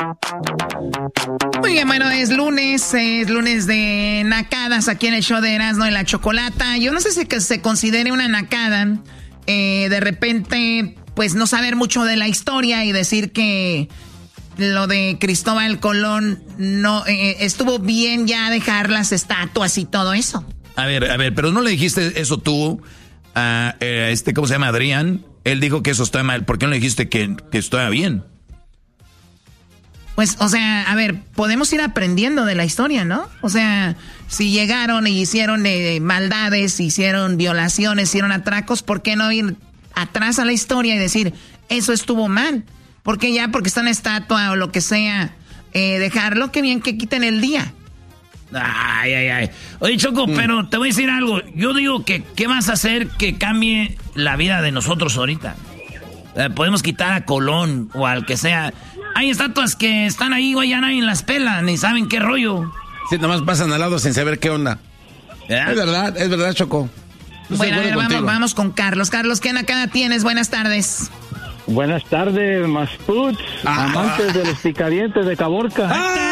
Muy bien, bueno, es lunes de nacadas aquí en el show de Erasmo y la Chocolata. Yo no sé si se considere una nacada, de repente, pues no saber mucho de la historia y decir que lo de Cristóbal Colón no estuvo bien ya dejar las estatuas y todo eso. A ver, pero no le dijiste eso tú a ¿cómo se llama? Adrián. Él dijo que eso está mal. ¿Por qué no le dijiste que estaba bien? Pues, o sea, a ver, podemos ir aprendiendo de la historia, ¿no? O sea, si llegaron y hicieron maldades, hicieron violaciones, hicieron atracos, ¿por qué no ir atrás a la historia y decir, eso estuvo mal? Porque ya, porque está una estatua o lo que sea, dejarlo, que bien que quiten el día. Ay. Oye, Choco, pero te voy a decir algo. Yo digo que, ¿qué vas a hacer que cambie la vida de nosotros ahorita? Podemos quitar a Colón o al que sea. Hay estatuas que están ahí, güey, ya nadie las pela, ni saben qué rollo. Sí, nomás pasan al lado sin saber qué onda. Es verdad, Choco. Bueno, a ver, vamos con Carlos. Carlos, ¿qué nacada tienes? Buenas tardes. Buenas tardes, Masputs, amantes de los picadientes de Caborca.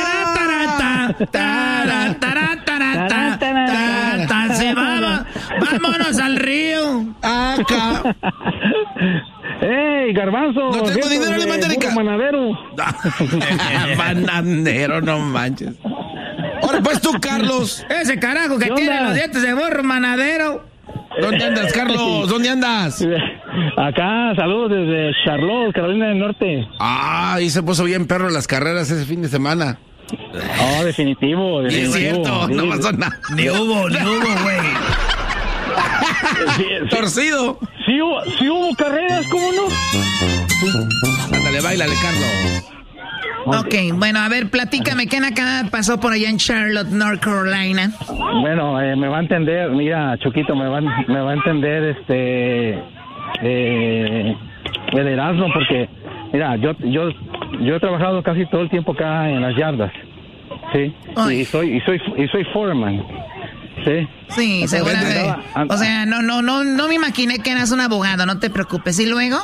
Vámonos al río. Acá. ¡Ey, Garbanzo! No tengo dinero, le mandaré Manadero. Manadero, no manches. Ahora pues tú, Carlos. Ese carajo que tiene los dientes de burro, Manadero. ¿Dónde andas, Carlos? ¿Dónde andas? Acá, saludos desde Charlotte, Carolina del Norte. Y se puso bien perro las carreras ese fin de semana. Oh, definitivo. Es cierto, sí. no pasó nada. Ni hubo, güey. Sí. Torcido. Sí hubo carreras, ¿cómo no? Ándale, báilale, Carlos. Ok, bueno, a ver, platícame, ¿qué nacada pasó por allá en Charlotte, North Carolina? Bueno, me va a entender, mira, Choquito, me va a entender el Erasmo, porque, mira, yo he trabajado casi todo el tiempo acá en las yardas, ¿sí? Y soy foreman, ¿sí? Sí, seguramente. O sea, no me imaginé que eras un abogado, no te preocupes. ¿Y luego?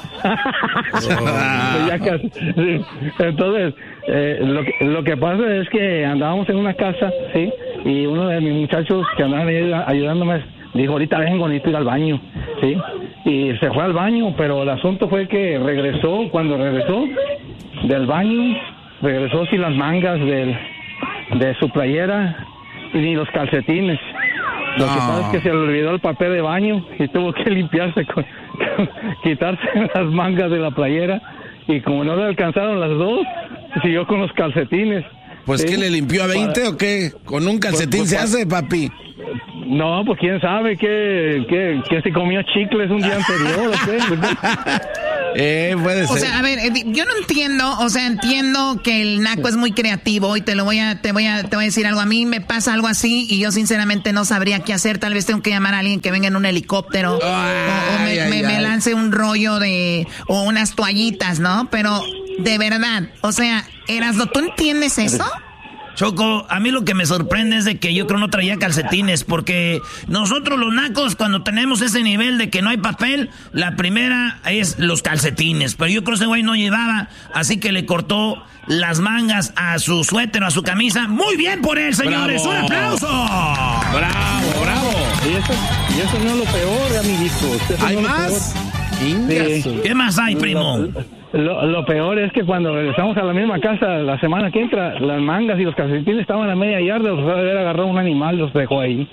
Ya casi, sí. Entonces, lo que pasa es que andábamos en una casa, ¿sí? Y uno de mis muchachos que andaban ahí ayudándome dijo, ahorita vengo, necesito ir al baño, ¿sí? Y se fue al baño, pero el asunto fue que cuando regresó del baño, regresó sin las mangas de su playera y ni los calcetines. Lo que pasa es que se le olvidó el papel de baño y tuvo que limpiarse quitarse las mangas de la playera, y como no le alcanzaron las dos, siguió con los calcetines. Pues, ¿sí? ¿Qué le limpió a 20 o qué? ¿Con un calcetín se hace, papi? No, pues quién sabe que se comió chicles un día anterior, ¿o qué? Puede ser. O sea, a ver, yo no entiendo, entiendo que el naco es muy creativo y te voy a decir algo. A mí me pasa algo así y yo sinceramente no sabría qué hacer. Tal vez tengo que llamar a alguien que venga en un helicóptero o me lance un rollo o unas toallitas, ¿no? Pero de verdad, o sea, Erasmo, ¿tú entiendes eso? Choco, a mí lo que me sorprende es de que yo creo no traía calcetines, porque nosotros los nacos cuando tenemos ese nivel de que no hay papel, la primera es los calcetines, pero yo creo que ese güey no llevaba, así que le cortó las mangas a su suéter o a su camisa. Muy bien por él, señores. ¡Bravo! ¡Un aplauso! ¡Bravo! Y eso no es lo peor, amiguitos. ¿Hay más? ¿Qué más hay, primo? Lo peor es que cuando regresamos a la misma casa la semana que entra, las mangas y los calcetines estaban a media yarda, o sea, haber agarrado un animal, los dejó ahí.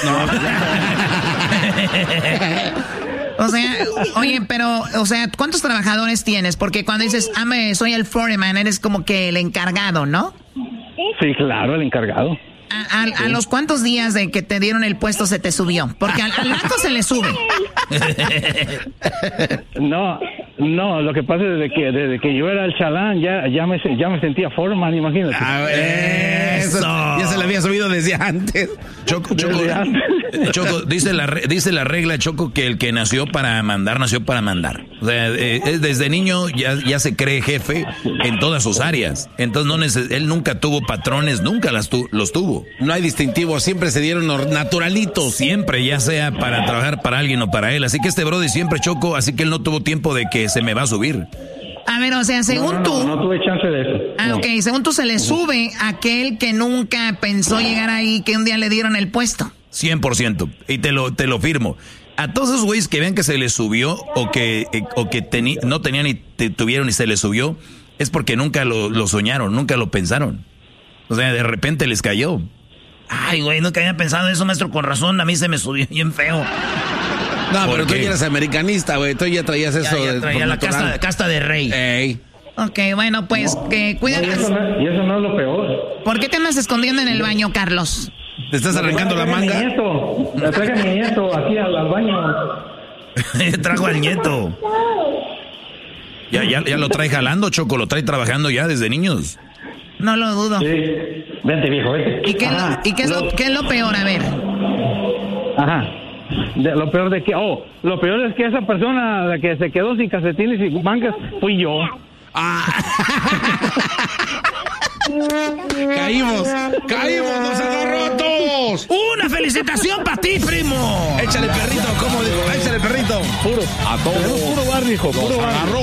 O sea, oye, pero, o sea, ¿cuántos trabajadores tienes? Porque cuando dices, soy el foreman, eres como que el encargado, ¿no? Sí, claro, el encargado. ¿A los cuántos días de que te dieron el puesto se te subió? Porque al naco se le sube. No, lo que pasa es desde que yo era el chalán, ya me sentía foreman, imagínate. Eso. Ya se le había subido desde antes. Choco, dice la regla, Choco, que el que nació para mandar. O sea, desde niño ya se cree jefe en todas sus áreas. Entonces él nunca tuvo patrones, nunca los tuvo. No hay distintivo, siempre se dieron naturalitos. Siempre, ya sea para trabajar para alguien o para él. Así que este brody siempre, Choco, así que él no tuvo tiempo de que se me va a subir. A ver, o sea, según tú... No tuve chance de eso. Ah, ok, según tú se le sube a aquel que nunca pensó llegar ahí, que un día le dieron el puesto. 100%, y te lo firmo. A todos esos güeyes que vean que se les subió o que no tenían y tuvieron y se les subió, es porque nunca lo soñaron, nunca lo pensaron. O sea, de repente les cayó. Ay, güey, nunca había pensado eso, maestro, con razón, a mí se me subió bien feo. No, pero tú ya eras americanista, güey, tú ya traías eso. Ya traía la casta de rey. Ey. Ok, bueno, pues que cuídate. Y eso no es lo peor. ¿Por qué te andas escondiendo en el baño, Carlos? ¿Te estás arrancando la manga? Traje a mi nieto aquí al baño. Trajo al nieto. Ya lo trae jalando, Choco, lo trae trabajando ya desde niños. No lo dudo. Sí. Vente, viejo, vente. ¿Y qué es lo peor? A ver. Ajá. Lo peor de que... lo peor es que esa persona, la que se quedó sin calcetines y mangas, fui yo. Caímos, nos agarró a todos. ¡Una felicitación para ti, primo! Échale perrito, ¿cómo digo? Échale perrito. Puro. A todos. Puro bar, hijo, puro bar. Agarró.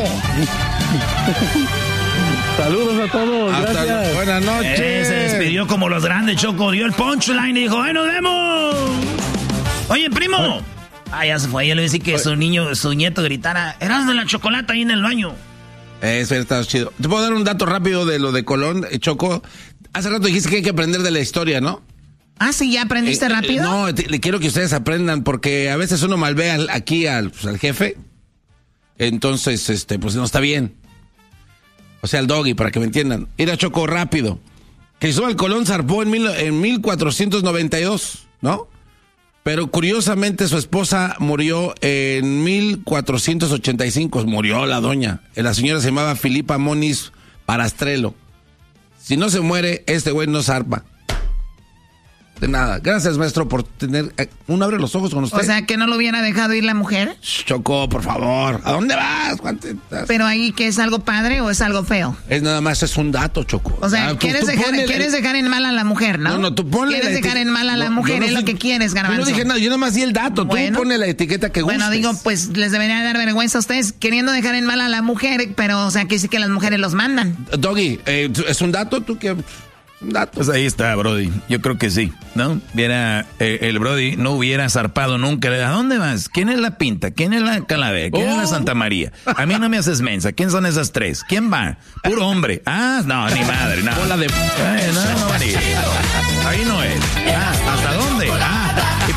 Saludos a todos, gracias. Buenas noches. Se despidió como los grandes, Choco. Dio el punchline y dijo, ¡ay, nos vemos! Oye, primo. Ya se fue. Yo le decía que su nieto gritara, Erasmo de la Chocolata ahí en el baño. Eso está chido. Te puedo dar un dato rápido de lo de Colón, Choco. Hace rato dijiste que hay que aprender de la historia, ¿no? Ah, sí, ¿ya aprendiste rápido? No, le quiero que ustedes aprendan porque a veces uno malvea aquí al jefe. Entonces, pues no está bien. O sea, al Doggy, para que me entiendan. Era Choco rápido. Cristóbal Colón zarpó en 1492, ¿no? Pero curiosamente su esposa murió en 1485. Murió la doña. La señora se llamaba Filipa Moniz Parastrelo. Si no se muere, este güey no zarpa. De nada. Gracias, maestro, por tener... Uno abre los ojos con usted. O sea, que no lo hubiera dejado ir la mujer. Choco, por favor. ¿A dónde vas? Pero ahí, ¿que es algo padre o es algo feo? Es nada más, es un dato, Choco. O sea, quieres dejar en mal a la mujer, ¿no? No, tú ponle quieres dejar en mal a la mujer, es lo que quieres, Garbanzo. Yo no dije nada, yo nada más di el dato. Bueno, tú ponle la etiqueta que gustes. Bueno, digo, pues les debería dar vergüenza a ustedes queriendo dejar en mal a la mujer, pero, o sea, que sí que las mujeres los mandan. Doggy, ¿es un dato? ¿Tú qué...? Pues ahí está, Brody. Yo creo que sí, ¿no? El Brody no hubiera zarpado nunca. ¿A dónde vas? ¿Quién es la Pinta? ¿Quién es la Calavera? ¿Quién es la Santa María? A mí no me haces mensa. ¿Quién son esas tres? ¿Quién va? Puro hombre. No, ni madre, no. Bola de... no va a ir. Ahí no es. ¿Hasta dónde?